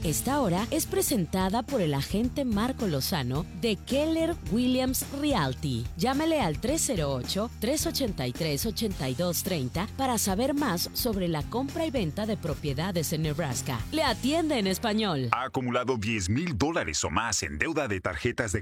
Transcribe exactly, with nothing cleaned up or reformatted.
Esta hora es presentada por el agente Marco Lozano de Keller Williams Realty. Llámele al tres cero ocho, tres ocho tres, ocho dos tres cero para saber más sobre la compra y venta de propiedades en Nebraska. Le atiende en español. Ha acumulado diez mil dólares o más en deuda de tarjetas de